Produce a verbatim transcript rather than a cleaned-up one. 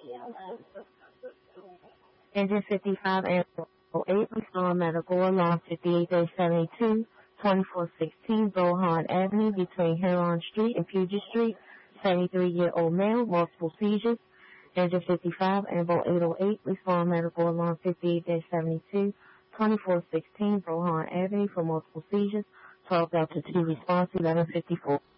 Engine fifty-five and oh eight, Restore Medical Alarm fifty-eight seventy-two, twenty-four sixteen Brohan Avenue between Huron Street and Puget Street, seventy-three-year-old male, multiple seizures. Engine fifty-five and eight oh eight, Restore Medical Alarm fifty-eight seventy-two, twenty-four sixteen Brohan Avenue for multiple seizures, twelve Delta two response eleven fifty-four.